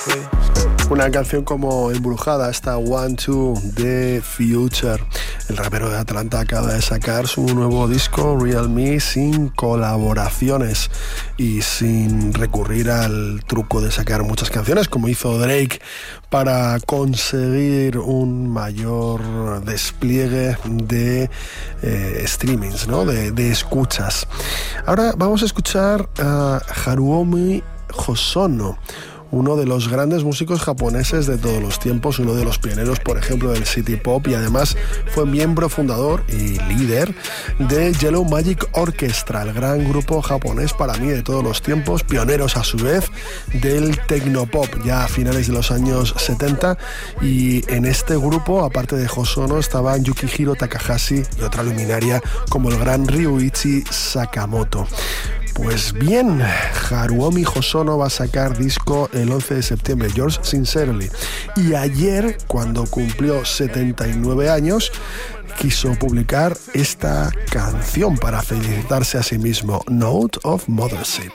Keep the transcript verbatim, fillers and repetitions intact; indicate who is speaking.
Speaker 1: Una canción como embrujada, esta One Two de Future. El rapero de Atlanta acaba de sacar su nuevo disco Real Me sin colaboraciones y sin recurrir al truco de sacar muchas canciones como hizo Drake para conseguir un mayor despliegue de eh, streamings, ¿no? de, de escuchas. Ahora vamos a escuchar a Haruomi Hosono, uno de los grandes músicos japoneses de todos los tiempos, uno de los pioneros, por ejemplo, del City Pop, y además fue miembro fundador y líder de Yellow Magic Orchestra, el gran grupo japonés para mí de todos los tiempos, pioneros a su vez del Tecnopop, ya a finales de los años setenta, y en este grupo, aparte de Hosono, estaban Yukihiro Takahashi y otra luminaria como el gran Ryuichi Sakamoto. Pues bien, Haruomi Hosono va a sacar disco el once de septiembre, Yours Sincerely. Y ayer, cuando cumplió setenta y nueve años, quiso publicar esta canción para felicitarse a sí mismo, Note of Mothership.